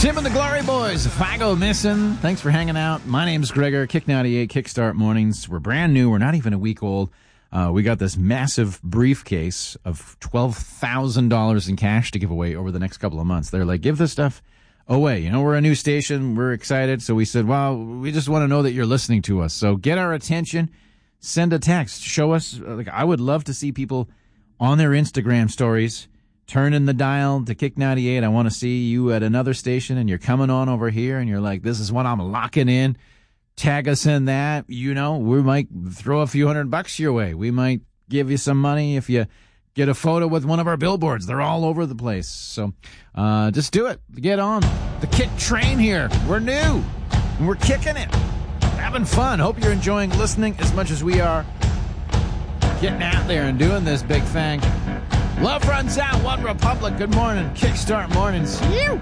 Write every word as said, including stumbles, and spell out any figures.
Tim and the Glory Boys, if I go missing. Thanks for hanging out. My name's Gregor, Kick ninety-eight, Kickstart Mornings. We're brand new. We're not even a week old. Uh, we got this massive briefcase of twelve thousand dollars in cash to give away over the next couple of months. They're like, give this stuff away. You know, we're a new station. We're excited. So we said, well, we just want to know that you're listening to us. So get our attention. Send a text. Show us. Like, I would love to see people on their Instagram stories turning the dial to Kick ninety-eight. I want to see you at another station and you're coming on over here and you're like, this is what I'm locking in. Tag us in that. You know, we might throw a few hundred bucks your way. We might give you some money if you get a photo with one of our billboards. They're all over the place. So uh, just do it. Get on the Kick train here. We're new and we're kicking it. Having fun. Hope you're enjoying listening as much as we are getting out there and doing this big thing. Love runs out. One Republic. Good morning. Kickstart Mornings. You.